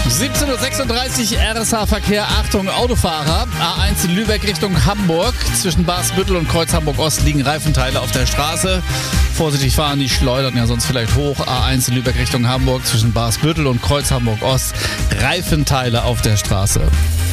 17:36 Uhr RSH-Verkehr. Achtung, Autofahrer. A1 in Lübeck Richtung Hamburg. Zwischen Basbüttel und Kreuz Hamburg-Ost liegen Reifenteile auf der Straße. Vorsichtig fahren, die schleudern ja sonst vielleicht hoch. A1 in Lübeck Richtung Hamburg. Zwischen Basbüttel und Kreuz Hamburg-Ost. Reifenteile auf der Straße.